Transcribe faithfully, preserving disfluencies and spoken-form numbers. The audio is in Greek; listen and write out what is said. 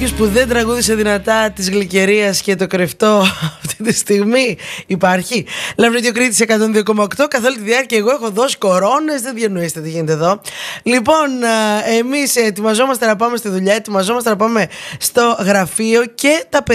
Που δεν τραγούδισε δυνατά της Γλυκερίας και το κρεφτό αυτή τη στιγμή υπάρχει. Λαυретιο Κρήτης εκατόν δύο κόμμα οκτώ. Καθ' όλη τη διάρκεια εγώ έχω δώσει κορώνες. Δεν διανοείστε τι γίνεται εδώ. Λοιπόν, εμείς ετοιμαζόμαστε να πάμε στη δουλειά, ετοιμαζόμαστε να πάμε στο γραφείο και τα παιδιά